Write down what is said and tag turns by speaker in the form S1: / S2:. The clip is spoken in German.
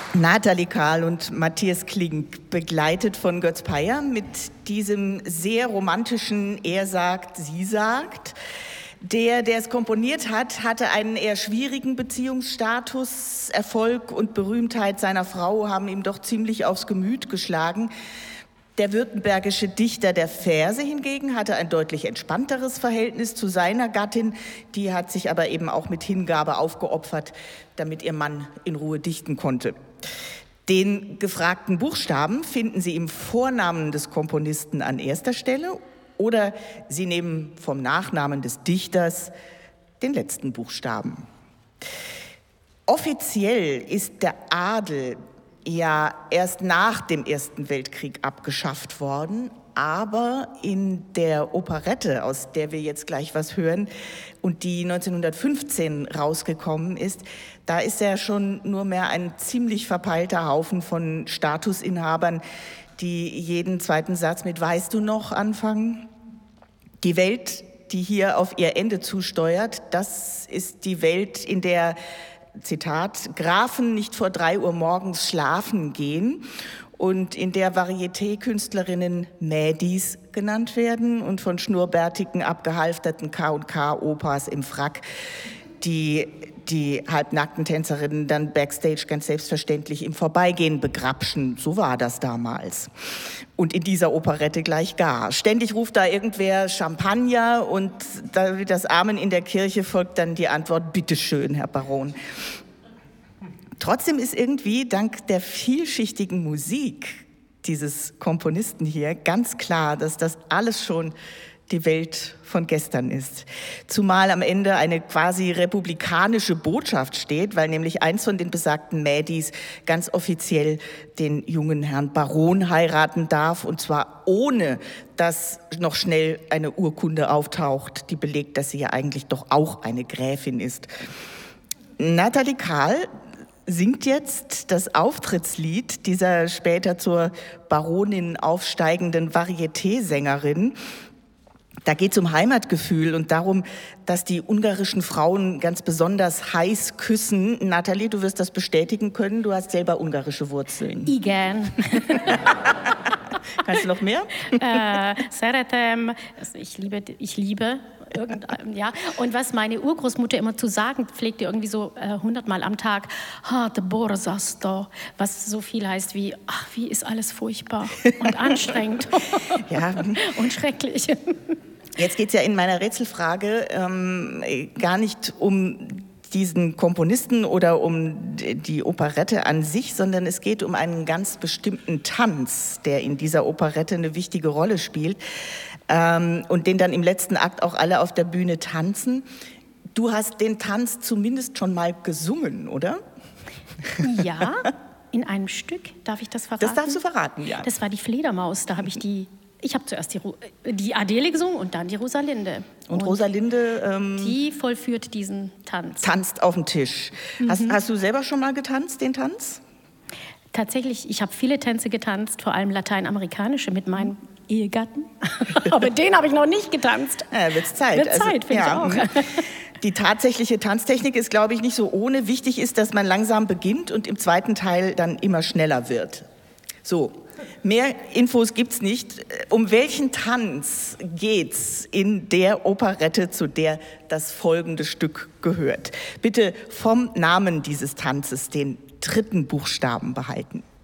S1: Nathalie Kahl und Matthias Klink, begleitet von Götz Peyer mit diesem sehr romantischen Er sagt, sie sagt. Der es komponiert hat, hatte einen eher schwierigen Beziehungsstatus. Erfolg und Berühmtheit seiner Frau haben ihm doch ziemlich aufs Gemüt geschlagen. Der württembergische Dichter der Verse hingegen hatte ein deutlich entspannteres Verhältnis zu seiner Gattin. Die hat sich aber eben auch mit Hingabe aufgeopfert, damit ihr Mann in Ruhe dichten konnte. Den gefragten Buchstaben finden Sie im Vornamen des Komponisten an erster Stelle oder Sie nehmen vom Nachnamen des Dichters den letzten Buchstaben. Offiziell ist der Adel ja erst nach dem Ersten Weltkrieg abgeschafft worden, aber in der Operette, aus der wir jetzt gleich was hören und die 1915 rausgekommen ist, da ist ja schon nur mehr ein ziemlich verpeilter Haufen von Statusinhabern, die jeden zweiten Satz mit "Weißt du noch" anfangen. Die Welt, die hier auf ihr Ende zusteuert, das ist die Welt, in der, Zitat, Grafen nicht vor 3 Uhr morgens schlafen gehen und in der Varieté-Künstlerinnen Mädis genannt werden und von schnurrbärtigen, abgehalfterten K&K-Opas im Frack die halbnackten Tänzerinnen dann backstage ganz selbstverständlich im Vorbeigehen begrapschen. So war das damals. Und in dieser Operette gleich gar. Ständig ruft da irgendwer Champagner und das Amen in der Kirche folgt dann die Antwort: Bitteschön, Herr Baron. Trotzdem ist irgendwie dank der vielschichtigen Musik dieses Komponisten hier ganz klar, dass das alles schon die Welt von gestern ist. Zumal am Ende eine quasi republikanische Botschaft steht, weil nämlich eins von den besagten Mädis ganz offiziell den jungen Herrn Baron heiraten darf, und zwar ohne, dass noch schnell eine Urkunde auftaucht, die belegt, dass sie ja eigentlich doch auch eine Gräfin ist. Nathalie Kahl singt jetzt das Auftrittslied dieser später zur Baronin aufsteigenden Varieté-Sängerin. Da geht es um Heimatgefühl und darum, dass die ungarischen Frauen ganz besonders heiß küssen. Nathalie, du wirst das bestätigen können, du hast selber ungarische Wurzeln.
S2: Igen.
S1: Kannst du noch mehr?
S2: Szeretem, ich liebe. Ja. Und was meine Urgroßmutter immer zu sagen pflegte, irgendwie so 100 Mal am Tag, "Harte Borsasto", was so viel heißt wie, ach, wie ist alles furchtbar und anstrengend
S1: Ja.
S2: und schrecklich.
S1: Jetzt geht es ja in meiner Rätselfrage gar nicht um diesen Komponisten oder um die Operette an sich, sondern es geht um einen ganz bestimmten Tanz, der in dieser Operette eine wichtige Rolle spielt und den dann im letzten Akt auch alle auf der Bühne tanzen. Du hast den Tanz zumindest schon mal gesungen, oder?
S2: Ja, in einem Stück. Darf ich das verraten?
S1: Das darfst du verraten, ja.
S2: Das war die Fledermaus, da habe ich habe zuerst die Adele gesungen und dann die Rosalinde.
S1: Und Rosalinde
S2: die vollführt diesen Tanz.
S1: Tanzt auf dem Tisch. Hast du selber schon mal getanzt, den Tanz?
S2: Tatsächlich, ich habe viele Tänze getanzt, vor allem lateinamerikanische mit meinem Ehegatten. Aber den habe ich noch nicht getanzt.
S1: Ja, wird's Zeit.
S2: Wird Zeit, finde ich auch.
S1: Die tatsächliche Tanztechnik ist, glaube ich, nicht so ohne. Wichtig ist, dass man langsam beginnt und im zweiten Teil dann immer schneller wird. So, mehr Infos gibt's nicht. Um welchen Tanz geht's in der Operette, zu der das folgende Stück gehört? Bitte vom Namen dieses Tanzes den 3. Buchstaben behalten.